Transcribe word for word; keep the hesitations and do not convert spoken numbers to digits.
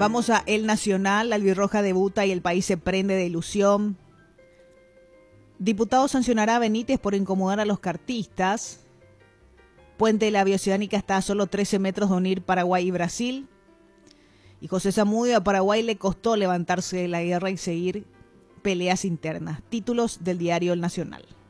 Vamos a El Nacional. La albirroja debuta y el país se prende de ilusión. Diputado sancionará a Benítez por incomodar a los cartistas. Puente de la Bioceánica está a solo trece metros de unir Paraguay y Brasil. Y José Zamudio a Paraguay le costó levantarse de la guerra y seguir peleas internas. Títulos del diario El Nacional.